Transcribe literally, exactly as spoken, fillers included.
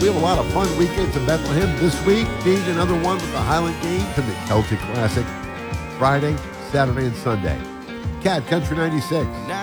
We have a lot of fun weekends in Bethlehem this week, being another one with the Highland Games and the Celtic Classic, Friday, Saturday, and Sunday. Cat Country ninety-six.